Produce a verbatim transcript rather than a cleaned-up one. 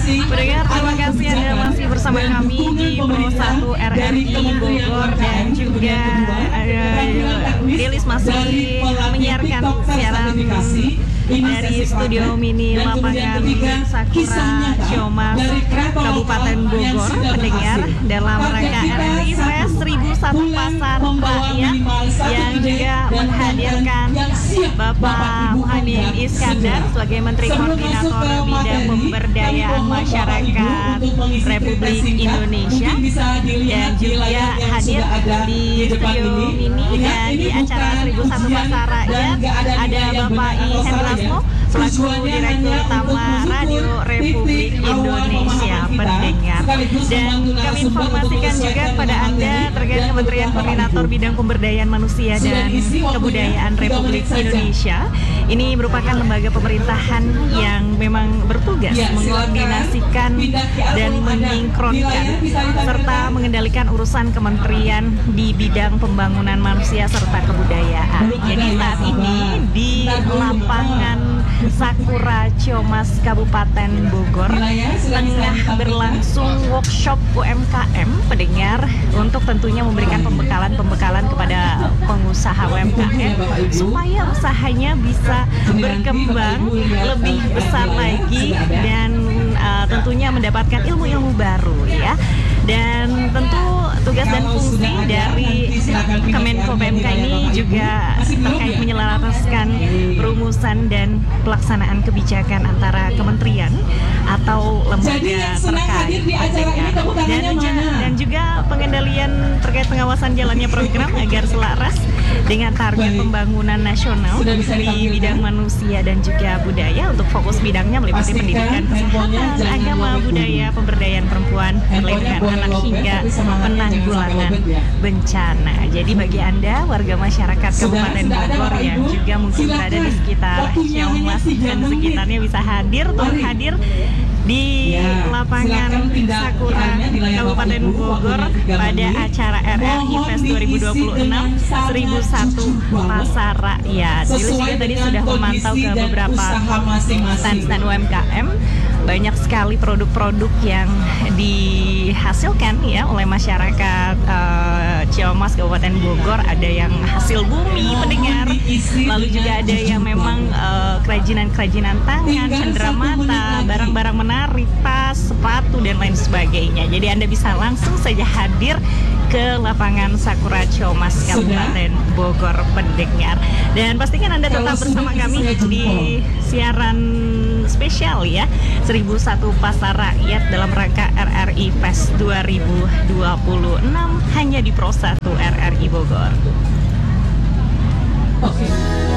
Pendengar, terima kasih Anda masih bersama kami di Pro satu R R I Bogor dan juga uh, Rilis masih menyiarkan siaran dari studio mini lapangan Sakura Ciamas Kabupaten Bogor, pendengar, dalam rangka R R I Fest seribu satu Pasar Rakyat yang juga menghadirkan Bapak Muhaimin Iskandar sebagai Menteri Koordinator Bidang Pemberdayaan Masyarakat Republik Indonesia, dan juga hadir di studio mini dan di acara seribu satu Pasar Rakyat ada Bapak I Hendra selaku Direktur Utama Radio Republik Indonesia, pendengar. Dan kami informasikan juga kepada Anda terkait Kementerian Koordinator Bidang Pemberdayaan Manusia dan Kebudayaan Republik Indonesia. Ini merupakan lembaga pemerintahan yang memang bertugas mengkoordinasikan dan menyinkronkan serta mengendalikan urusan kementerian di bidang pembangunan manusia serta kebudayaan. Jadi saat ini di lapangan Sakura Ciamas Kabupaten Bogor tengah berlangsung workshop U M K M, pendengar, untuk tentunya memberikan pembekalan-pembekalan kepada pengusaha U M K M supaya usahanya bisa berkembang lebih besar lagi dan uh, tentunya mendapatkan ilmu-ilmu baru, ya. Dan tentu tugas dan fungsi dari Kemenko P M K ini juga terkait menyelaraskan perumusan dan pelaksanaan kebijakan antara kementerian atau lembaga terkait, dan juga, dan juga pengendalian terkait pengawasan jalannya program agar selaras dengan target pembangunan nasional di bidang manusia dan juga budaya. Untuk fokus bidangnya meliputi pendidikan, kesehatan, agama, budaya, pemberdayaan perempuan, perlindungan anak hingga penanggulangan bencana. Jadi bagi Anda warga masyarakat Kabupaten Bogor yang juga mungkin berada di sekitar Ciamas dan sekitarnya bisa hadir atau hadir di lapangan Sakura Kabupaten Bogor pada acara R R I Fest dua ribu dua puluh enam seribu satu Pasar Rakyat. Jadi juga tadi sudah memantau ke beberapa stand-stand U M K M. Banyak sekali produk-produk yang dihasilkan ya oleh masyarakat uh, Ciamas Kabupaten Bogor. Ada yang hasil bumi, pendengar, lalu juga ada yang memang uh, kerajinan-kerajinan tangan, cenderamata, barang-barang menarik, tas, sepatu, dan lain sebagainya. Jadi Anda bisa langsung saja hadir ke lapangan Sakura Ciamas Kabupaten Bogor, pendengar. Dan pastikan Anda tetap bersama kami di siaran spesial ya seribu satu Pasar Rakyat dalam rangka R R I Fest dua ribu dua puluh enam hanya di Pro satu R R I Bogor. Oke.